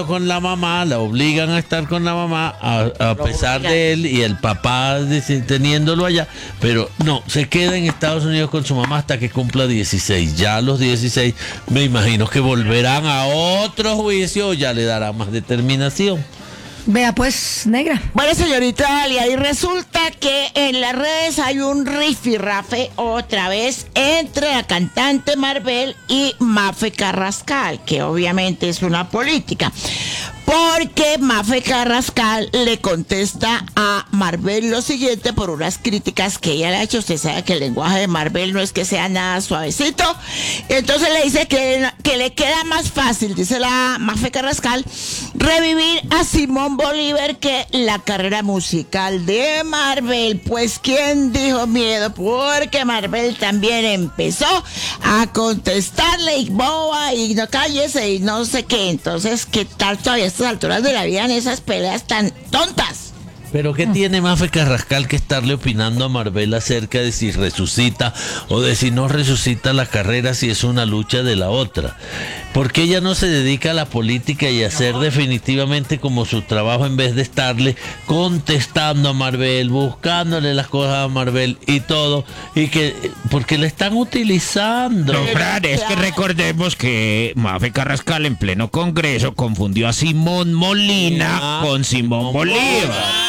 con la mamá, la obligan a estar con la mamá a pesar de él y el papá teniéndolo allá, pero no, se queda en Estados Unidos con su mamá hasta que cumpla 16. Ya a los 16 me imagino que volverán a otro juicio, ya le dará más determinación. Vea pues, negra. Bueno, señorita Dalia, y resulta que en las redes hay un rifirrafe otra vez entre la cantante Marvel y Mafe Carrascal, que obviamente es una política. Porque Mafe Carrascal le contesta a Marvel lo siguiente por unas críticas que ella le ha hecho. Usted sabe que el lenguaje de Marvel no es que sea nada suavecito. Entonces le dice que le queda más fácil, dice la Mafe Carrascal, revivir a Simón Bolívar que la carrera musical de Marvel. Pues ¿quién dijo miedo? Porque Marvel también empezó a contestarle y boba y no cállese y no sé qué. Entonces, ¿qué tal todavía a estas alturas de la vida en esas peleas tan tontas? Pero ¿qué tiene Mafe Carrascal que estarle opinando a Marvel acerca de si resucita o de si no resucita la carrera, si es una lucha de la otra? Porque ella no se dedica a la política y a hacer definitivamente como su trabajo en vez de estarle contestando a Marvel, buscándole las cosas a Marvel y todo, y que porque la están utilizando. No, Fran, es que recordemos que Mafe Carrascal en pleno congreso confundió a Simón Molina con Simón Bolívar.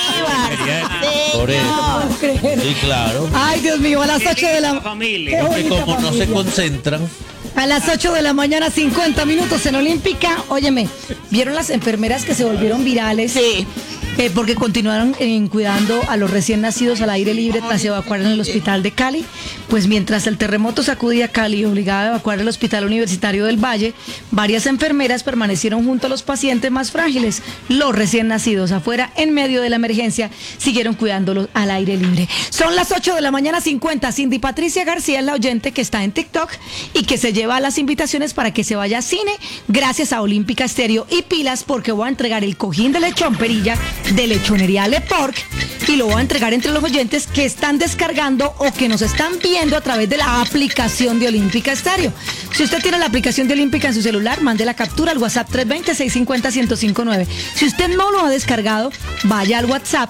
Por eso. Sí, claro. Ay, Dios mío, a las 8 de la familia. Porque como no se concentran. A las 8 de la mañana, 50 minutos en Olímpica. Óyeme, ¿vieron las enfermeras que se volvieron virales? Sí. Porque continuaron cuidando a los recién nacidos al aire libre tras evacuar en el hospital de Cali. Pues mientras el terremoto sacudía Cali y obligaba a evacuar el hospital universitario del Valle, varias enfermeras permanecieron junto a los pacientes más frágiles. Los recién nacidos afuera, en medio de la emergencia, siguieron cuidándolos al aire libre. Son las 8 de la mañana, 50. Cindy Patricia García es la oyente que está en TikTok y que se lleva las invitaciones para que se vaya a cine gracias a Olímpica Estéreo. Y pilas, porque voy a entregar el cojín de lechón perilla de Lechonería Le Porc y lo voy a entregar entre los oyentes que están descargando o que nos están viendo a través de la aplicación de Olímpica Estéreo. Si usted tiene la aplicación de Olímpica en su celular, mande la captura al WhatsApp 320-650-1059. Si usted no lo ha descargado, vaya al WhatsApp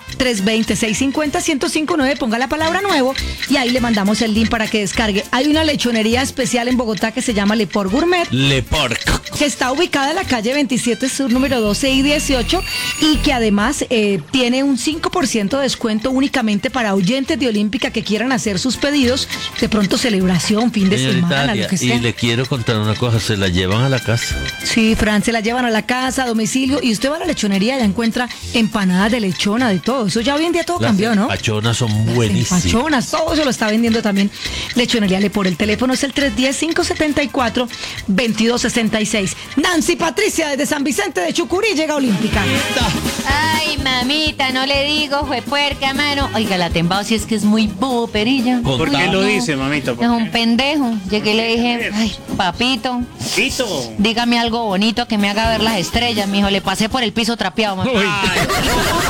320-650-1059, ponga la palabra nuevo y ahí le mandamos el link para que descargue. Hay una lechonería especial en Bogotá que se llama Le Porc Gourmet. Le Porc. Que está ubicada en la calle 27 Sur, número 12 y 18, y que además tiene un 5% de descuento únicamente para oyentes de Olímpica que quieran hacer sus pedidos, de pronto celebración, fin de Señorita semana, Dalia, lo que sea. y le quiero contar una cosa, se la llevan a la casa. Sí, Fran, se la llevan a la casa, a domicilio, y usted va a la lechonería y ya encuentra empanadas de lechona, de todo. Eso ya hoy en día todo cambió, ¿no? Las pachonas son buenísimas. Pachonas, todo eso lo está vendiendo también Lechonería Le Por. El teléfono es el 310-574-2266. Nancy Patricia desde San Vicente de Chucurí llega a Olímpica. Ay, mamita, no le digo, fue puerca, mano. Oiga, la tembao si es que es muy bobo, perilla. ¿Por qué lo dice, mamito? Es un pendejo. Llegué y le dije, ay, papito, dígame algo bonito que me haga ver las estrellas, mijo. Le pasé por el piso trapeado, mamá. Uy.